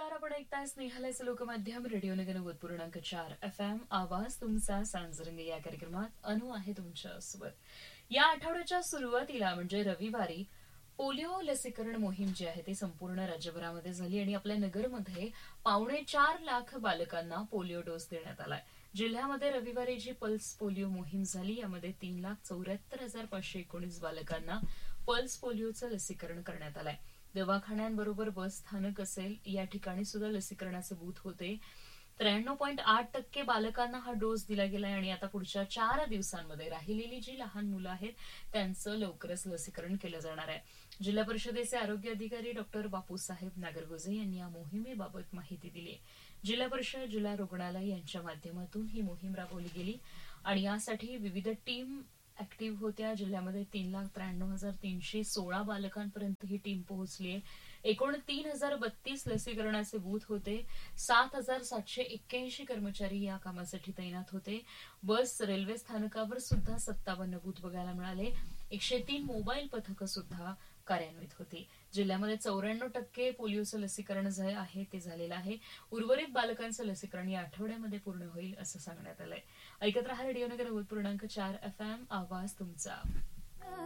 नमस्कार. आपण ऐकताय स्नेहालयाचं लोकमाध्यम रेडिओ नगर 90.4 FM. आवाज तुमचा सांजरंग या कार्यक्रमात अनु आहे तुमच्या सोबत. या आठवड्याच्या सुरुवातीला म्हणजे रविवारी पोलिओ लसीकरण मोहीम जी आहे ती संपूर्ण राज्यभरामध्ये झाली आणि आपल्या नगरमध्ये 4.25 लाख बालकांना पोलिओ डोस देण्यात आलाय. जिल्ह्यामध्ये रविवारी जी पल्स पोलिओ मोहीम झाली यामध्ये 3,74,519 बालकांना पल्स पोलिओचं लसीकरण करण्यात आलंय. दवाखान्यांबरोबर बस स्थानक असेल या ठिकाणी सुद्धा लसीकरणाचे बूथ होते. 93.8% बालकांना हा डोस दिला गेलाय आणि आता पुढच्या 4 दिवसांमध्ये राहिलेली जी लहान मुलं आहेत त्यांचं लवकरच लसीकरण केलं जाणार आहे. जिल्हा परिषदेचे आरोग्य अधिकारी डॉक्टर बापूसाहेब नागरगोजे यांनी या मोहिमेबाबत माहिती दिली. जिल्हा परिषद, जिल्हा रुग्णालय यांच्या माध्यमातून ही मोहीम राबवली गेली आणि यासाठी विविध टीम ऍक्टिव्ह होत्या. जिल्ह्यामध्ये 3,93,316 बालकांपर्यंत ही टीम पोहोचली आहे. एकूण 3,032 लसीकरणाचे बूथ होते. 7,781 कर्मचारी या कामासाठी तैनात होते. बस, रेल्वे स्थानकावर सुद्धा 57 बूथ बघायला मिळाले. 103 मोबाईल पथकं सुद्धा कार्यान्वित होती. जिल्ह्यामध्ये 94% पोलिओचं लसीकरण जे आहे ते झालेलं आहे. उर्वरित बालकांचं लसीकरण या आठवड्यामध्ये पूर्ण होईल असं सांगण्यात आलंय. ऐकत रहा रेडिओ नगर 90.4 FM. आवाज तुमचा.